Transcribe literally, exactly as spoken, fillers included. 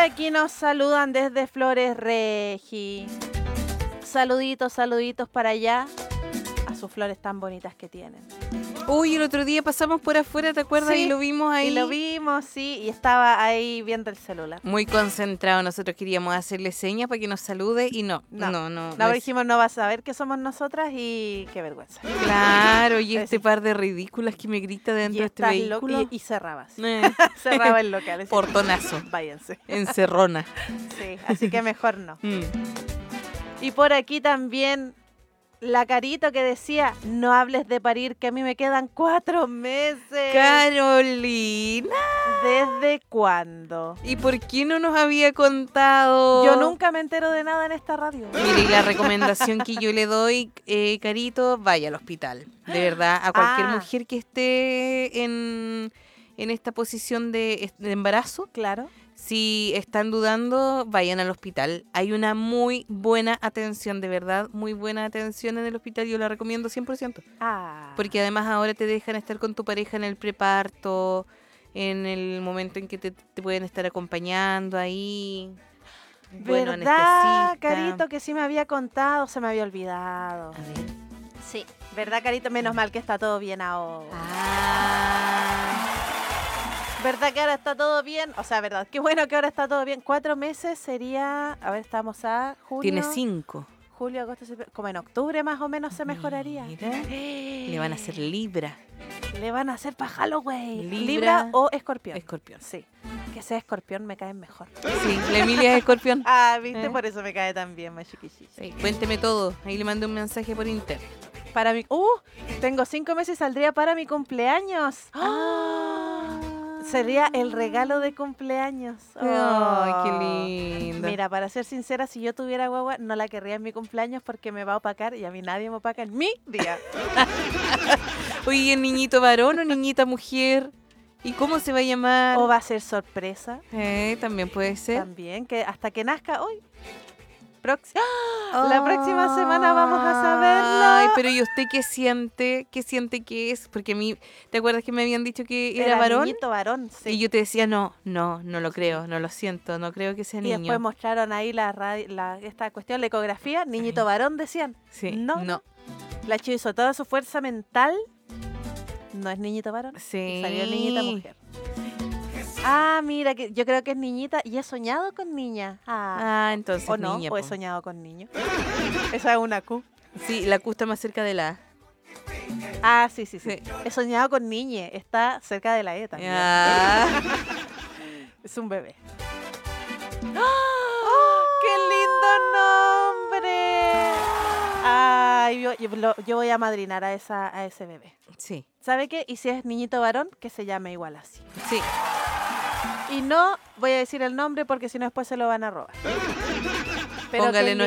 aquí nos saludan desde Flores Regi. Saluditos, saluditos para allá. A sus flores tan bonitas que tienen. Uy, el otro día pasamos por afuera, ¿te acuerdas? Sí, y lo vimos ahí. Y lo vimos, sí, y estaba ahí viendo el celular. Muy concentrado. Nosotros queríamos hacerle señas para que nos salude y no. No, no. No, no, no es... dijimos, no va a saber que somos nosotras y qué vergüenza. Claro, y este par de ridículas que me grita dentro de este vehículo. Y, y cerrabas. Eh. Cerraba el local. Portonazo. Váyanse. Encerrona. Sí, así que mejor no. Mm. Y por aquí también... La Carito que decía, no hables de parir, que a mí me quedan cuatro meses. Carolina. ¿Desde cuándo? ¿Y por qué no nos había contado? Yo nunca me entero de nada en esta radio. Mire, y la recomendación que yo le doy, eh, Carito, vaya al hospital. De verdad, a cualquier Ah. mujer que esté en, en esta posición de, de embarazo. Claro. Si están dudando, vayan al hospital. Hay una muy buena atención, de verdad, muy buena atención en el hospital. Yo la recomiendo cien por ciento. Ah. Porque además ahora te dejan estar con tu pareja en el preparto, en el momento en que te, te pueden estar acompañando ahí. Bueno, ¿verdad, anestesista. Carito, que sí me había contado? Se me había olvidado. A ver. Sí. ¿Verdad, Carito? Menos mal que está todo bien ahora. Ah. ¿Verdad que ahora está todo bien? O sea, ¿verdad? Qué bueno que ahora está todo bien. Cuatro meses sería... A ver, estamos a junio... Tiene cinco. Julio, agosto, septiembre... Como en octubre más o menos se mejoraría. Mira, le van a hacer libra. Le van a hacer para Halloween. Libra, Libra o escorpión. Escorpión. Sí. Que sea escorpión me caen mejor. Sí, la Emilia es escorpión. Ah, ¿viste? ¿Eh? Por eso me cae tan bien, más chiquichis. Sí, cuénteme todo. Ahí le mandé un mensaje por internet. Para mi... Uh, tengo cinco meses y saldría para mi cumpleaños. ¡Ah! Sería el regalo de cumpleaños. Ay, Oh. qué lindo. Mira, para ser sincera, si yo tuviera guagua, no la querría en mi cumpleaños porque me va a opacar y a mí nadie me opaca en mi día. Oye, ¿niñito varón o niñita mujer? ¿Y cómo se va a llamar? O va a ser sorpresa. Eh, también puede ser. También, que hasta que nazca hoy. Prox- ¡Ah! La próxima semana vamos a saberlo. Ay, pero ¿y usted qué siente? ¿Qué siente que es? Porque a mí, ¿te acuerdas que me habían dicho que era, Era varón? niñito varón, sí. Y yo te decía, no, no, no lo creo, no lo siento, no creo que sea Y niño. después mostraron ahí la, radi- la esta cuestión, la ecografía, niñito varón decían. Sí, no, no. La Chivo hizo toda su fuerza mental. No es niñito varón. Sí. Y salió niñita mujer. Ah, mira, que yo creo que es niñita y he soñado con niña. Ah, Ah, entonces o no, niña. o he po. soñado con niño. Esa es una Q. Sí, la Q está más cerca de la A. Ah, sí, sí, sí, Sí. He soñado con niñe. Está cerca de la E también. Ah. Es un bebé. ¡Oh, ¡qué lindo nombre! Ay, yo, yo, lo- yo voy a madrinar a, esa, a ese bebé. Sí, ¿Sabe qué? Y si es niñito varón, que se llame igual así. sí. Y no voy a decir el nombre porque si no después se lo van a robar. Pero Póngale que